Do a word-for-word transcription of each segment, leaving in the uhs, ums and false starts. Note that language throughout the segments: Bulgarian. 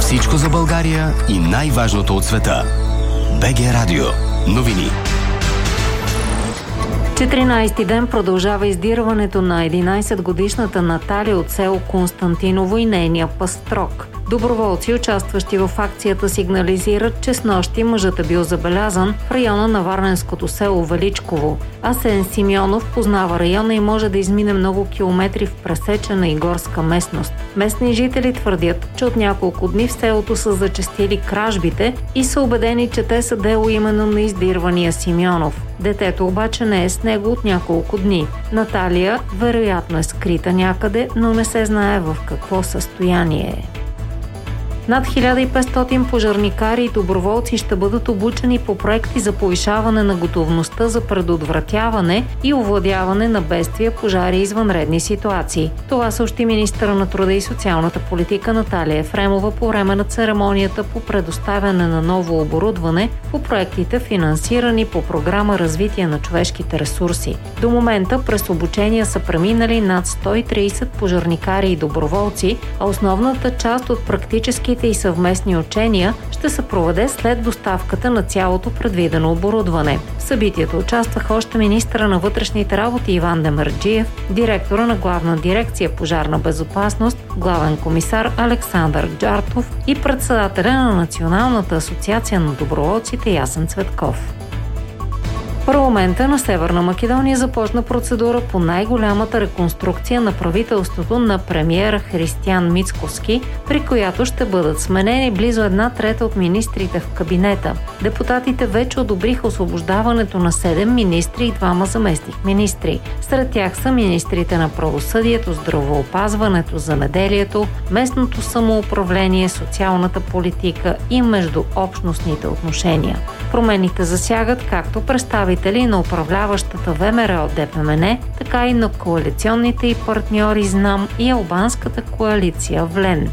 Всичко за България и най-важното от света. БГ Радио. Новини. четиринайсети ден продължава издирването на единайсетгодишната Наталия от село Константиново и нейния пъстрок. Доброволци, участващи в акцията, сигнализират, че снощи мъжът е бил забелязан в района на варненското село Величково. Асен Симеонов познава района и може да измине много километри в пресечена и горска местност. Местни жители твърдят, че от няколко дни в селото са зачестили кражбите и са убедени, че те са дело именно на издирвания Симеонов. Детето обаче не е с него от няколко дни. Наталия вероятно е скрита някъде, но не се знае в какво състояние е. Над хиляда и петстотин пожарникари и доброволци ще бъдат обучени по проекти за повишаване на готовността за предотвратяване и овладяване на бедствия, пожари и извънредни ситуации. Това съобщи министъра на труда и социалната политика Наталия Ефремова по време на церемонията по предоставяне на ново оборудване по проектите, финансирани по програма Развитие на човешките ресурси. До момента през обучения са преминали над сто и трийсет пожарникари и доброволци, а основната част от практическите и съвместни учения ще се проведе след доставката на цялото предвидено оборудване. В събитието участваха още министъра на вътрешните работи Иван Демерджиев, директора на Главна дирекция пожарна безопасност, главен комисар Александър Джартов и председателя на Националната асоциация на доброволците Ясен Цветков. Парламента на Северна Македония започна процедура по най-голямата реконструкция на правителството на премиера Християн Мицкоски, при която ще бъдат сменени близо една трета от министрите в кабинета. Депутатите вече одобриха освобождаването на седем министри и двама заместник министри. Сред тях са министрите на правосъдието, здравеопазването, земеделието, местното самоуправление, социалната политика и междуобщностните отношения. Промените засягат както представителите на управляващата ВМРО ДПМН, така и на коалиционните и партньори ЗНАМ и албанската коалиция ВЛЕН.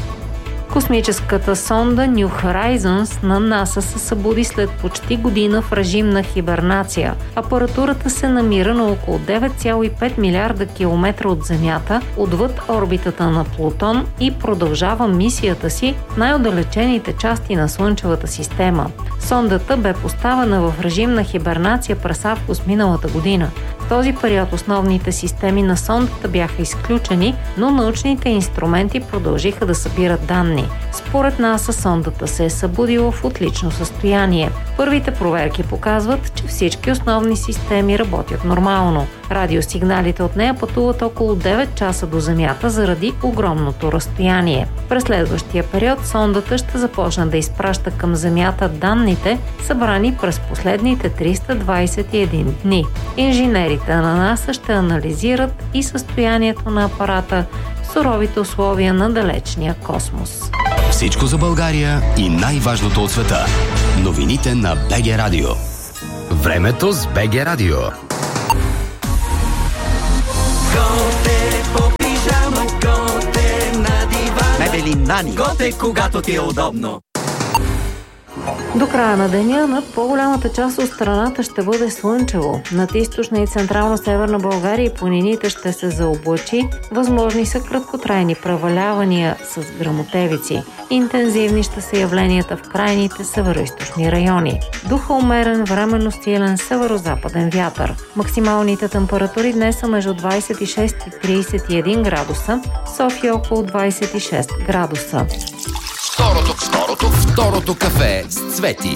Космическата сонда New Horizons на НАСА се събуди след почти година в режим на хибернация. Апаратурата се намира на около девет цяло и пет милиарда километра от Земята, отвъд орбитата на Плутон и продължава мисията си в най-отдалечените части на Слънчевата система. Сондата бе поставена в режим на хибернация през август миналата година. В този период основните системи на сондата бяха изключени, но научните инструменти продължиха да събират данни. Според НАСА сондата се е събудила в отлично състояние. Първите проверки показват, че всички основни системи работят нормално. Радиосигналите от нея пътуват около девет часа до Земята заради огромното разстояние. През следващия период сондата ще започне да изпраща към Земята данните, събрани през последните триста двадесет и един дни. Инженерите на НАСА ще анализират и състоянието на апарата в суровите условия на далечния космос. Всичко за България и най-важното от света. Новините на БГ Радио. Времето с БГ Радио. Готе по пижама, готе на дивана. Мебели Нани. Готе, когато ти е удобно. До края на деня над по-голямата част от страната ще бъде слънчево. Над източна и централна северна България и планините ще се заоблачи. Възможни са краткотрайни превалявания с гръмотевици. Интензивни ще са явленията в крайните североизточни райони. Духа умерен, временно силен северо-западен вятър. Максималните температури днес са между двадесет и шест и тридесет и един градуса, София около двадесет и шест градуса. Второто, второто, второто кафе с Цвети.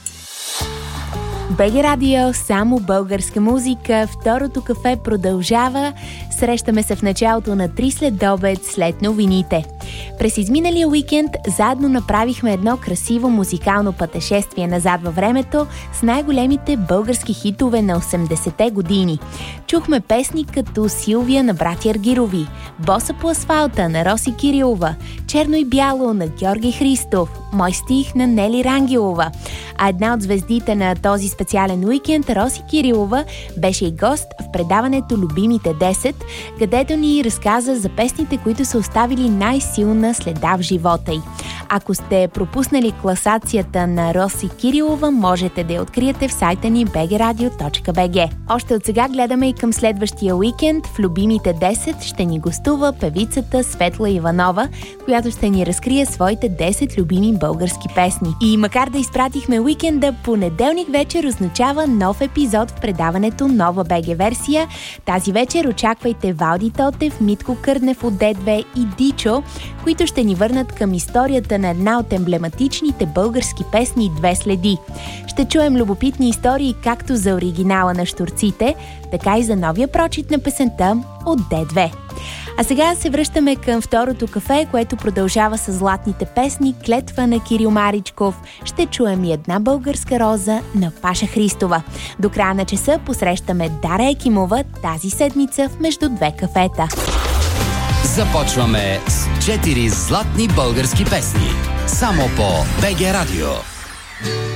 БГ Радио, само българска музика. Второто кафе продължава. Срещаме се в началото на три следобед след новините. През изминалия уикенд заедно направихме едно красиво музикално пътешествие назад във времето с най-големите български хитове на осемдесетте години. Чухме песни като Силвия на братя Аргирови, Боса по асфалта на Роси Кирилова, Черно и бяло на Георги Христов, Мой стих на Нели Рангелова. А една от звездите на този специален уикенд, Роси Кирилова, беше и гост в предаването Любимите десет, където ни разказа за песните, които са оставили най-силна следа в живота й. Ако сте пропуснали класацията на Роси Кирилова, можете да я откриете в сайта ни би джи радио точка би джи. Още от сега гледаме и към следващия уикенд. В любимите десет ще ни гостува певицата Светла Иванова, която ще ни разкрие своите десет любими български песни. И макар да изпратихме уикенда, понеделник вечер означава нов епизод в предаването Нова БГ версия. Тази вечер очаквайте Валди Тотев, Митко Кърнев от Д две и Дичо, които ще ни върнат към историята на една от емблематичните български песни "Две следи". Ще чуем любопитни истории както за оригинала на Щурците, така и за новия прочит на песента от Д две. А сега се връщаме към второто кафе, което продължава с златните песни "Клетва" на Кирил Маричков. Ще чуем и "Една българска роза" на Паша Христова. До края на часа посрещаме Дара Екимова тази седмица в Между две кафета. Започваме с четири златни български песни. Само по БГ Радио.